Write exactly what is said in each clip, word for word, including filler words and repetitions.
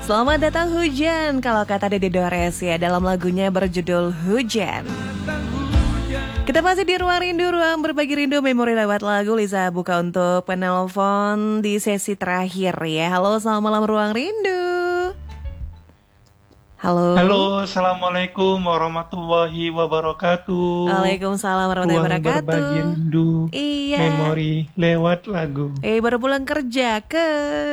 Selamat datang hujan, kalau kata Dede Dores ya, dalam lagunya berjudul Hujan. Kita masih di Ruang Rindu, ruang berbagi rindu memori lewat lagu. Liza buka untuk penelpon di sesi terakhir ya. Halo, selamat malam Ruang Rindu. Halo. Halo, assalamualaikum warahmatullahi wabarakatuh. Waalaikumsalam warahmatullahi Ruang wabarakatuh. berbagi rindu, Iya. memori lewat lagu. Eh, baru pulang kerja ke?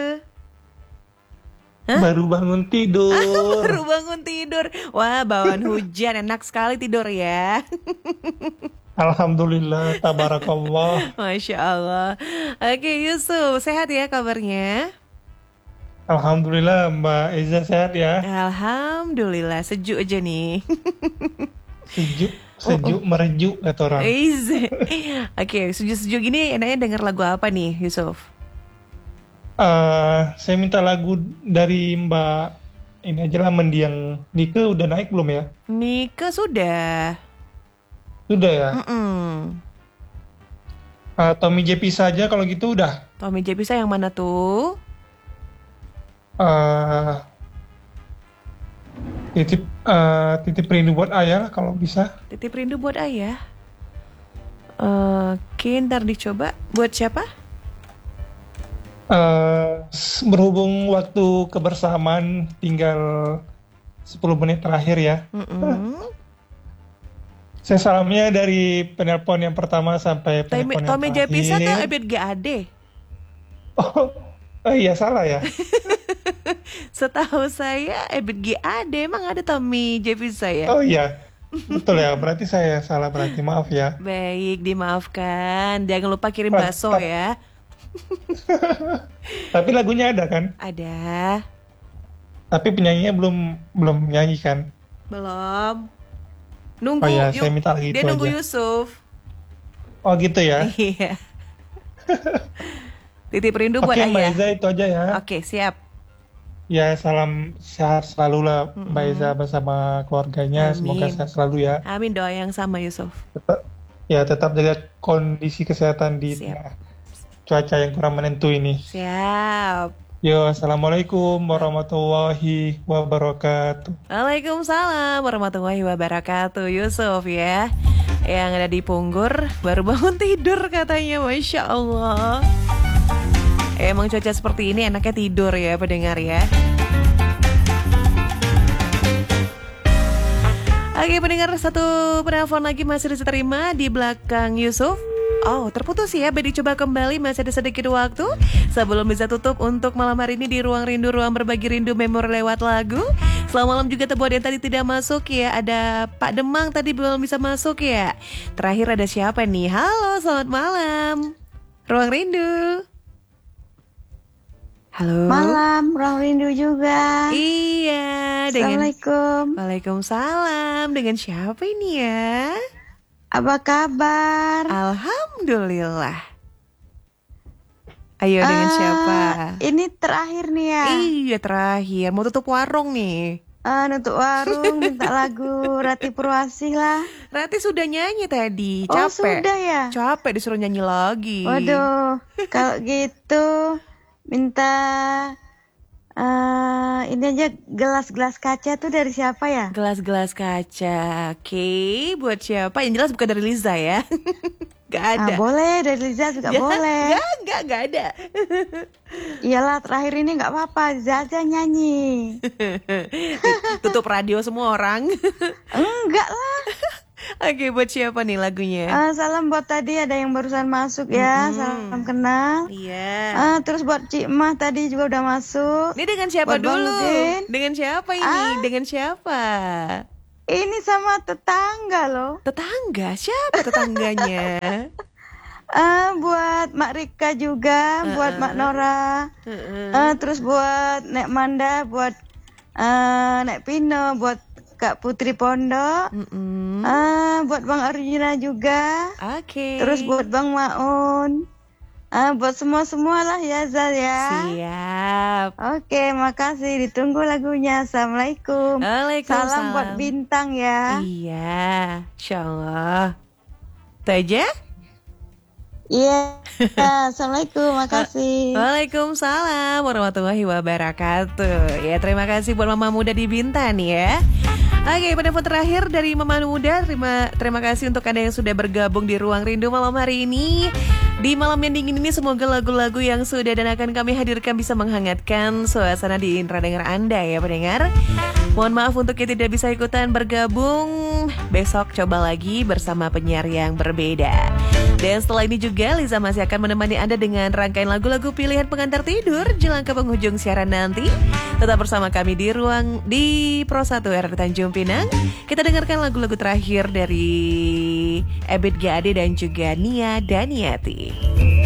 Hah? Baru bangun tidur. Baru bangun tidur. Wah, bawaan hujan, enak sekali tidur ya. Alhamdulillah, tabarakallah. Masya Allah. Oke Yusuf, sehat ya kabarnya? Alhamdulillah, Mbak Eza sehat ya. Alhamdulillah, sejuk aja nih. Sejuk, sejuk merejuk kata orang. Eiz. Oke, sejuk-sejuk gini enaknya denger lagu apa nih Yusuf? Eh, saya minta lagu dari Mbak ini aja lah, Mendiang. Nike udah naik belum ya? Nika sudah. Sudah ya. Mm-mm. Eh, Tommy J P saja kalau gitu udah. Tommy J Pisa yang mana tuh? eh titip eh, titip rindu buat ayah lah kalau bisa. Titip rindu buat ayah. Oke, ntar dicoba. Buat siapa? Eh, s- berhubung waktu kebersamaan tinggal sepuluh menit terakhir ya. Mm-mm. Saya salamnya dari penelpon yang pertama sampai Tommy, penelpon yang Tommy J Pisa tuh terakhir. Ebit G A D. Oh, oh iya salah ya. Setahu saya Ebit G A D emang ada Tommy J Pisa ya. Oh iya, betul ya. Berarti saya salah, berarti maaf ya. Baik, dimaafkan. Jangan lupa kirim Wah, bakso ta- ya. Tapi lagunya ada kan? Ada. Tapi penyanyinya belum belum nyanyi kan? Belum. Oh Nunggu iya, yuk. saya minta lagi Dia itu nunggu aja. Yusuf. Oh gitu ya. Iya. Titip rindu buat Oke Mbak ayah. Eza, itu aja ya. Oke, siap. Ya salam sehat selalu lah Mbak Eza Mm-mm. bersama keluarganya. Semoga Amin. sehat selalu ya. Amin, doa yang sama Yusuf. Tetap, ya tetap jaga kondisi kesehatan di Siap. tengah cuaca yang kurang menentu ini. Siap. Yo, assalamualaikum warahmatullahi wabarakatuh. Waalaikumsalam warahmatullahi wabarakatuh. Yusuf ya, yang ada di Punggur, baru bangun tidur katanya. Masya Allah. Emang cuaca seperti ini enaknya tidur ya pendengar ya. Oke pendengar, satu penelpon lagi masih bisa terima di belakang Yusuf. Oh terputus ya, Bedi coba kembali, masih ada sedikit waktu sebelum bisa tutup untuk malam hari ini di Ruang Rindu, ruang berbagi rindu memori lewat lagu. Selamat malam juga buat yang tadi tidak masuk ya. Ada Pak Demang tadi belum bisa masuk ya. Terakhir ada siapa nih? Halo, selamat malam Ruang Rindu. Halo. Malam, Ruang Rindu juga. Iya, dengan Assalamualaikum. Waalaikumsalam. Dengan siapa ini ya? Apa kabar? Alhamdulillah. Ayo dengan Eh, siapa? Ini terakhir nih ya. Iya terakhir, mau tutup warung nih. Eh, nutup warung, minta lagu Rati Purwasih lah. Rati sudah nyanyi tadi, Oh, capek. sudah ya? Capek disuruh nyanyi lagi. Waduh, kalau gitu minta eh ini aja gelas-gelas kaca tuh dari siapa ya? Gelas-gelas kaca. Oke, buat siapa? Yang jelas bukan dari Liza ya. Gak Ah, ada. boleh, dari Liza juga Gak, boleh. gak, gak, gak ada. Iyalah, terakhir ini nggak apa-apa, Zaza nyanyi. Tutup radio semua orang. Enggak lah. Oke, buat siapa nih lagunya? Eh, salam buat tadi ada yang barusan masuk ya, Mm-mm. salam kenal. Iya. Eh, terus buat Cik Mah tadi juga udah masuk. Ini dengan siapa Buat Bang dulu? Udin. Dengan siapa ini? Ah. Dengan siapa? Ini sama tetangga loh. Tetangga? Siapa tetangganya? Eh, buat Mak Rika juga, buat Mak Nora. Heeh. Eh, terus buat Nek Manda, buat eh, Nek Pino, buat Kak Putri Pondok. Mm-mm. Eh, buat Bang Arjuna juga. Oke. Terus buat Bang Maun. Eh, buat semua-semua lah ya Zal ya. Siap. Oke, makasih. Ditunggu lagunya. Assalamualaikum. Waalaikumsalam. Salam buat Bintang ya. Iya, insya Allah. Itu aja? Iya. Assalamualaikum, makasih. Waalaikumsalam warahmatullahi wabarakatuh. Ya, terima kasih buat Mama Muda di Bintan ya. Oke, penelpon terakhir dari Mama Muda. Terima terima kasih untuk Anda yang sudah bergabung di Ruang Rindu malam hari ini. Di malam yang dingin ini semoga lagu-lagu yang sudah dan akan kami hadirkan bisa menghangatkan suasana di indera dengar Anda ya pendengar. Mohon maaf untuk yang tidak bisa ikutan bergabung. Besok coba lagi bersama penyiar yang berbeda. Dan setelah ini juga Liza masih akan menemani Anda dengan rangkaian lagu-lagu pilihan pengantar tidur jelang ke penghujung siaran nanti. Tetap bersama kami di ruang di Pro satu R Tanjung Pinang. Kita dengarkan lagu-lagu terakhir dari Ebit G A D dan juga Nia Daniati.